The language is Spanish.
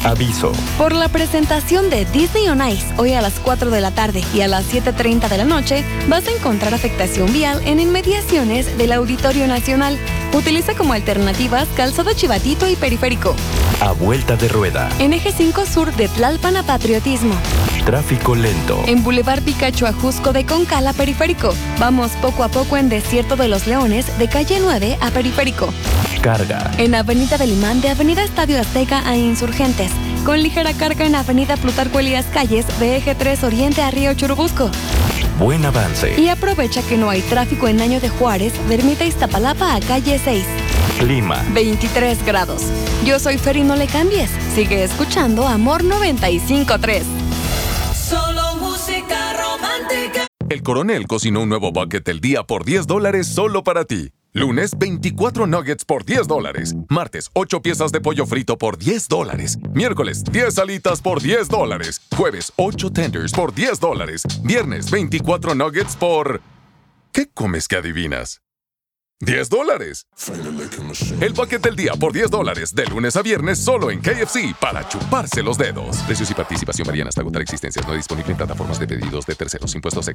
Aviso. Por la presentación de Disney on Ice, hoy a las 4 de la tarde y a las 7:30 de la noche, vas a encontrar afectación vial en inmediaciones del Auditorio Nacional. Utiliza como alternativas Calzado Chivatito y Periférico. A vuelta de rueda. En Eje 5 Sur de Tlalpan a Patriotismo. Tráfico lento. En Boulevard Picacho a Jusco de Concal a Periférico. Vamos poco a poco en Desierto de los Leones de Calle 9 a Periférico. Carga. En Avenida del Imán de Avenida Estadio Azteca a Insurgentes. Con ligera carga en Avenida Plutarco Elías Calles de Eje 3 Oriente a Río Churubusco. Buen avance. Y aprovecha que no hay tráfico en Año de Juárez, de Ermita Iztapalapa a Calle 6. Clima. 23 grados. Yo soy Fer y no le cambies. Sigue escuchando Amor 95.3. Solo música romántica. El Coronel cocinó un nuevo bucket del día por $10 solo para ti. Lunes, 24 nuggets por $10. Martes, 8 piezas de pollo frito por $10. Miércoles, 10 alitas por $10. Jueves, 8 tenders por $10. Viernes, 24 nuggets por... ¿Qué comes que adivinas? $10. El bucket del día por $10, de lunes a viernes solo en KFC para chuparse los dedos. Precios y participación varían hasta agotar existencias. No disponible en plataformas de pedidos de terceros. Impuestos